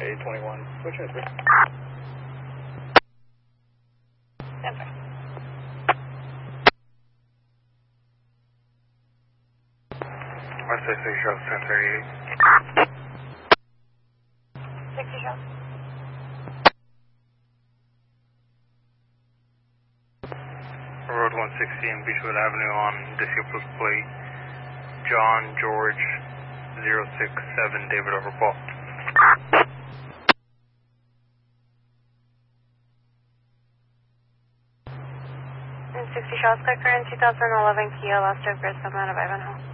A21, switching it. Stand by. West 6 show 1038. 60 show. Road 160 and Beechwood Avenue on disabled plate. John George 067 David over Paul. And 60 shots, quicker in 2011 Kia, last of Grissom out of Ivanhoe.